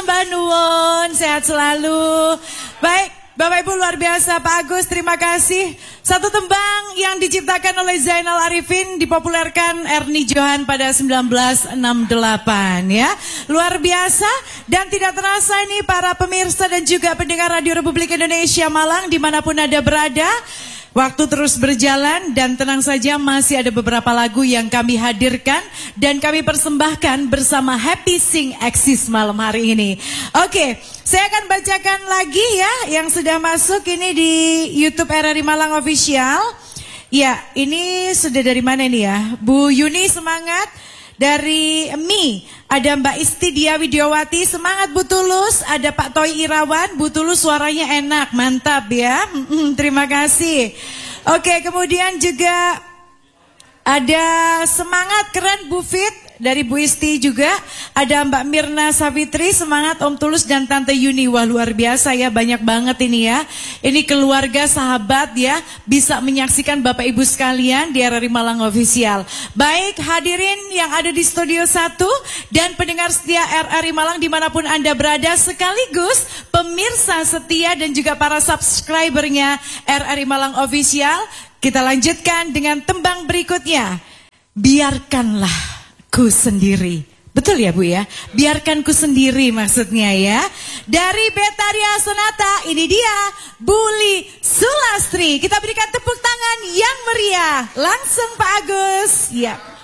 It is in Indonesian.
Mbak Nuwun, sehat selalu. Baik, Bapak Ibu luar biasa, Pak Agus, terima kasih. Satu tembang yang diciptakan oleh Zainal Arifin, dipopulerkan Ernie Johan pada 1968 ya. Luar biasa dan tidak terasa ini para pemirsa dan juga pendengar Radio Republik Indonesia Malang dimanapun Anda berada. Waktu terus berjalan dan tenang saja masih ada beberapa lagu yang kami hadirkan dan kami persembahkan bersama Happy Sing Axis malam hari ini. Oke, saya akan bacakan lagi ya yang sudah masuk ini di YouTube RRI Malang Official. Ya, ini sudah dari mana nih ya? Bu Yuni semangat. Dari Mi, ada Mbak Isti Dia Widiawati, semangat Bu Tulus. Ada Pak Toy Irawan, Bu Tulus suaranya enak, mantap ya. Terima kasih. Oke, kemudian juga ada semangat keren Bu Fit. Dari Bu Isti juga ada Mbak Mirna Savitri, semangat Om Tulus dan Tante Yuni. Wah luar biasa ya, banyak banget ini ya. Ini keluarga sahabat ya, bisa menyaksikan Bapak Ibu sekalian di RRI Malang Official. Baik hadirin yang ada di Studio 1 dan pendengar setia RRI Malang dimanapun Anda berada, sekaligus pemirsa setia dan juga para subscribernya RRI Malang Official. Kita lanjutkan dengan tembang berikutnya. Biarkanlah ku sendiri. Betul ya Bu ya? Biarkan ku sendiri maksudnya ya. Dari Betaria Sonata, ini dia Buli Sulastri. Kita berikan tepuk tangan yang meriah. Langsung Pak Agus. Ya.